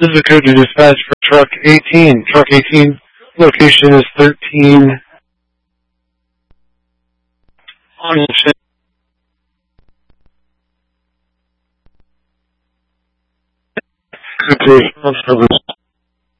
This is a code to dispatch for truck 18. Truck 18, location is 13 on the service.